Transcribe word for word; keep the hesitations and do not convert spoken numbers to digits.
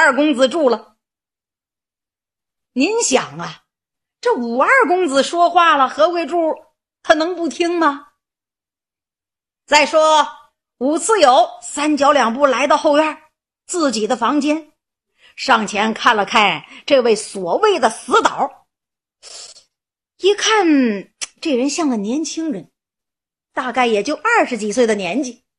二公子住了。您想啊，这武二公子说话了，何贵柱他能不听吗？再说武次友三脚两步来到后院自己的房间，上前看了看这位所谓的死党，一看这人像个年轻人，大概也就二十几岁的年纪，